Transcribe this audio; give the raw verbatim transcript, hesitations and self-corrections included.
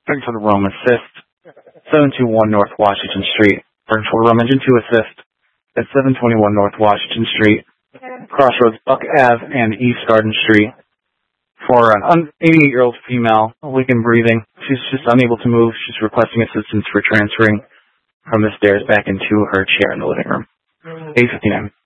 Looking for the Rome Assist. seven two one North Washington Street. Looking for Rome Engine two Assist at seven twenty-one North Washington Street. Crossroads Buck Avenue and East Garden Street. For an eighty-eight-year-old female, weak in breathing. She's just unable to move. She's requesting assistance for transferring from the stairs back into her chair in the living room. eight fifty-nine.